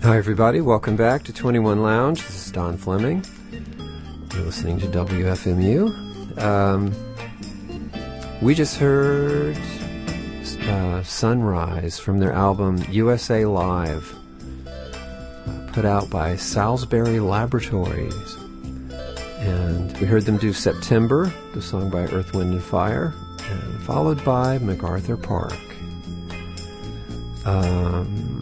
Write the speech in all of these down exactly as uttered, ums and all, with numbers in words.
Hi everybody, welcome back to twenty-one Lounge. This is Don Fleming. You're listening to W F M U. Um, we just heard uh, Sunrise from their album U S A Live, uh, put out by Salisbury Laboratories. And we heard them do September, the song by Earth, Wind and Fire, and followed by MacArthur Park. Um...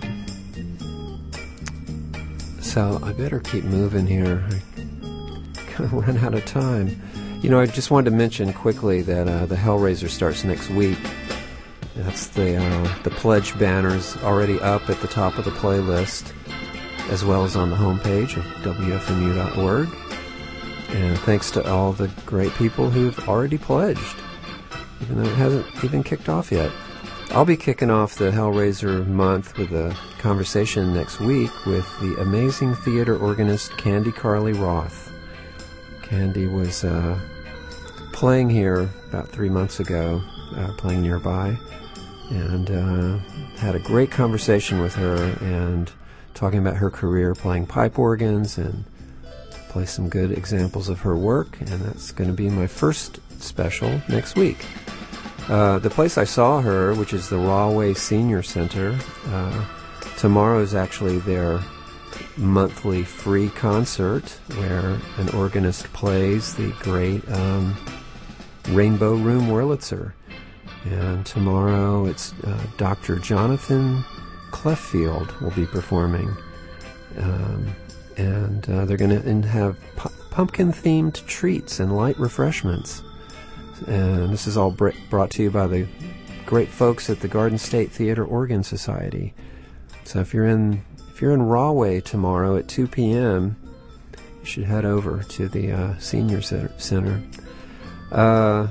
So I better keep moving here. I kind of run out of time. You know, I just wanted to mention quickly that uh, the Hellraiser starts next week. That's the uh, the pledge banners already up at the top of the playlist, as well as on the homepage of W F M U dot org. And thanks to all the great people who've already pledged, even though it hasn't even kicked off yet. I'll be kicking off the Hellraiser month with a conversation next week with the amazing theater organist Candy Carly Roth. Candy was uh, playing here about three months ago, uh, playing nearby, and uh, had a great conversation with her and talking about her career playing pipe organs and play some good examples of her work, and that's going to be my first special next week. Uh, the place I saw her, which is the Rahway Senior Center, uh, tomorrow is actually their monthly free concert where an organist plays the great um, Rainbow Room Wurlitzer. And tomorrow it's uh, Doctor Jonathan Cleffield will be performing. Um, and uh, they're going to have pu- pumpkin-themed treats and light refreshments. And this is all br- brought to you by the great folks at the Garden State Theater Organ Society. So if you're in if you're in Rahway tomorrow at two p.m., you should head over to the uh, Senior Center. Uh,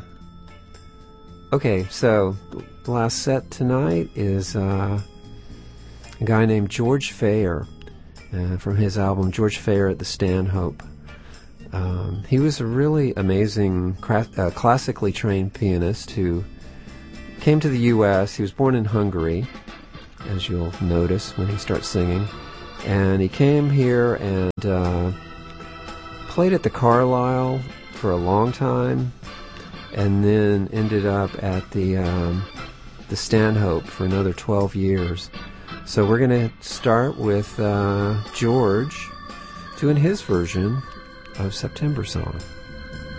okay, so the last set tonight is uh, a guy named George Fayer, uh, from his album George Fayer at the Stanhope. Um, he was a really amazing cra- uh, classically trained pianist who came to the U S He was born in Hungary, as you'll notice when he starts singing. And he came here and uh, played at the Carlisle for a long time, and then ended up at the um, the Stanhope for another twelve years. So we're going to start with uh, George doing his version of September Song.